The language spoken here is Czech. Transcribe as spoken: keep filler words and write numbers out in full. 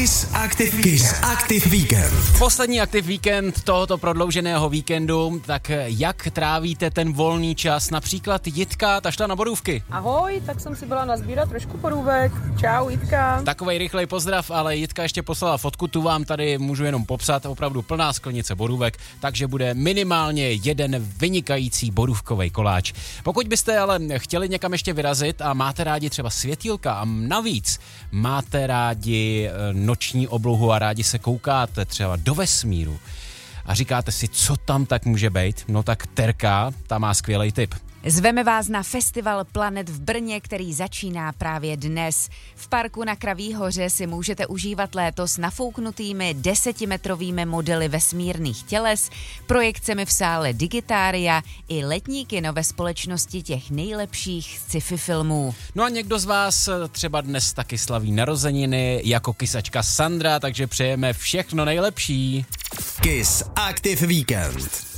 Kiss Active Kiss Active Weekend. Poslední Active Weekend tohoto prodlouženého víkendu, tak jak trávíte ten volný čas? Například Jitka, ta šla na borůvky. Ahoj, tak jsem si byla nazbírat trošku borůvek. Čau, Jitka. Takovej rychlej pozdrav, ale Jitka ještě poslala fotku, tu vám tady můžu jenom popsat, opravdu plná sklenice borůvek, takže bude minimálně jeden vynikající borůvkovej koláč. Pokud byste ale chtěli někam ještě vyrazit a máte rádi třeba světýlka a navíc máte rádi noční oblohu a rádi se koukáte třeba do vesmíru a říkáte si, co tam tak může být, no tak Terka, ta má skvělej tip. Zveme vás na festival Planet v Brně, který začíná právě dnes. V parku na Kraví hoře si můžete užívat léto s nafouknutými desetimetrovými modely vesmírných těles, projekcemi v sále Digitária i letní kino ve společnosti těch nejlepších sci-fi filmů. No a někdo z vás třeba dnes taky slaví narozeniny jako kysačka Sandra, takže přejeme všechno nejlepší. Kiss Active Weekend.